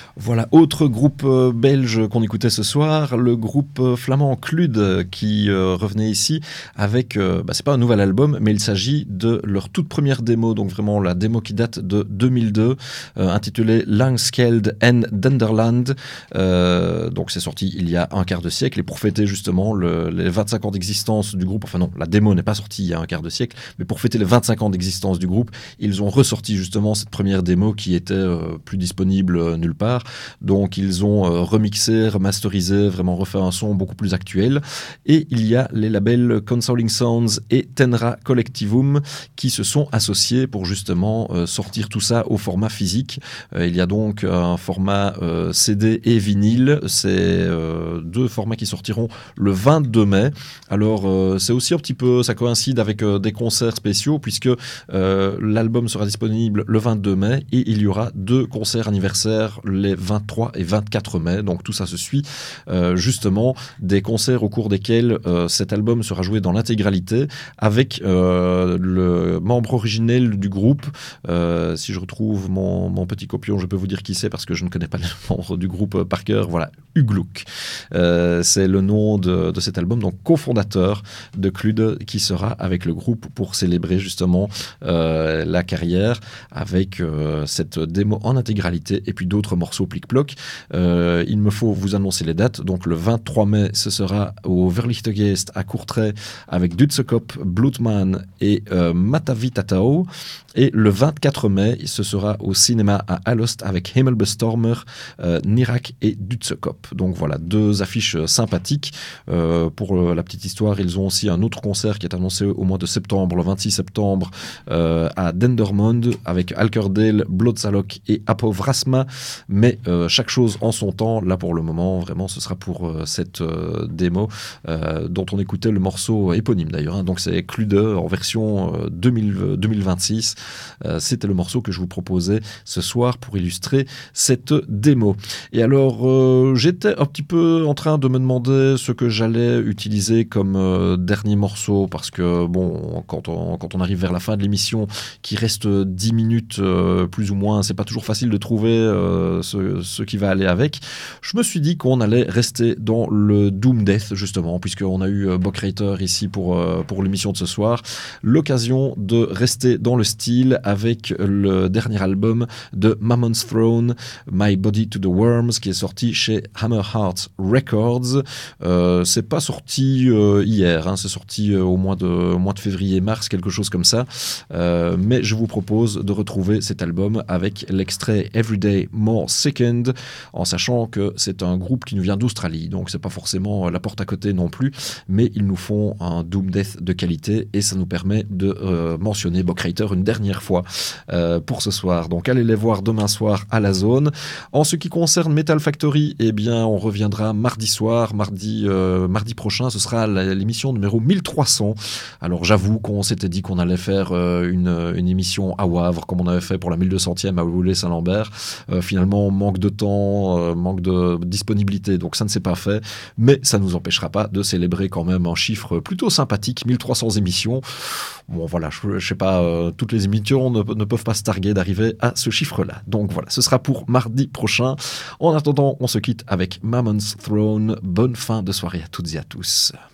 Voilà, autre groupe belge qu'on écoutait ce soir, le groupe flamand Clude qui revenait ici avec, c'est pas un nouvel album, mais il s'agit de leur toute première démo, donc vraiment la démo qui date de 2002, intitulée Langskeld en Denderland. Donc c'est sorti il y a un quart de siècle, et pour fêter justement les 25 ans d'existence du groupe, enfin non, la démo n'est pas sortie il y a un quart de siècle, mais pour fêter les 25 ans d'existence du groupe, ils ont ressorti justement cette première démo qui était plus disponible nulle part. Donc ils ont remixé, remasterisé, vraiment refait un son beaucoup plus actuel. Et il y a les labels Consoling Sounds et Tenra Collectivum qui se sont associés pour justement sortir tout ça au format physique. Il y a donc un format CD et vinyle. C'est deux formats qui sortiront le 22 mai. Alors c'est aussi un petit peu, ça coïncide avec des concerts spéciaux puisque l'album sera disponible le 22 mai et il y aura deux concerts anniversaires les 23 et 24 mai, donc tout ça se suit justement des concerts au cours desquels cet album sera joué dans l'intégralité avec le membre originel du groupe. Si je retrouve mon petit copion, je peux vous dire qui c'est parce que je ne connais pas le membre du groupe par cœur. Voilà, Uglouk. C'est le nom de cet album, donc cofondateur de Clude qui sera avec le groupe pour célébrer justement la carrière avec cette démo en intégralité et puis d'autres morceaux plic-ploc. Il me faut vous annoncer les dates. Donc le 23 mai, ce sera au Verlichtengeest à Courtrai avec Dutsekop, Bloodman et Matavitatao. Et le 24 mai, ce sera au cinéma à Alost avec Himmelbestormer, Nirak et Dutsekop. Donc voilà, deux affiches sympathiques. Pour la petite histoire, ils ont aussi un autre concert qui est annoncé au mois de septembre, le 26 septembre, à Dendermonde avec Alkerdale, Bloodsalok et Apovrasma. Mais chaque chose en son temps. Là pour le moment, vraiment, ce sera pour cette démo dont on écoutait le morceau éponyme d'ailleurs. Hein. Donc c'est Clude en version 2026. C'était le morceau que je vous proposais ce soir pour illustrer cette démo. Et alors, j'étais un petit peu en train de me demander ce que j'allais utiliser comme dernier morceau parce que bon, quand on arrive vers la fin de l'émission, qui reste 10 minutes plus ou moins, c'est pas toujours facile de trouver ce qui va aller avec. Je me suis dit qu'on allait rester dans le Doom Death justement, puisqu'on a eu Bockrater ici pour l'émission de ce soir. L'occasion de rester dans le style avec le dernier album de Mammon's Throne, My Body to the Worms, qui est sorti chez Hammerheart Records. C'est pas sorti hier, hein, c'est sorti au mois de février-mars, quelque chose comme ça. Mais je vous propose de retrouver cet album avec l'extrait Everyday More Sickened, en sachant que c'est un groupe qui nous vient d'Australie, donc c'est pas forcément la porte à côté non plus, mais ils nous font un Doom Death de qualité et ça nous permet de mentionner Bockrater une dernière fois pour ce soir. Donc allez les voir demain soir à la Zone. En ce qui concerne Metal Factory, eh bien on reviendra mardi soir, mardi prochain, ce sera l'émission numéro 1300. Alors j'avoue qu'on s'était dit qu'on allait faire une émission à Wavre comme on avait fait pour la 1200e à Oulé-Saint-Lambert. Finalement manque de temps, manque de disponibilité, donc ça ne s'est pas fait, mais ça ne nous empêchera pas de célébrer quand même un chiffre plutôt sympathique, 1300 émissions. Bon voilà, je sais pas, toutes les émissions ne peuvent pas se targuer d'arriver à ce chiffre-là. Donc voilà, ce sera pour mardi prochain. En attendant, on se quitte avec Mammon's Throne. Bonne fin de soirée à toutes et à tous.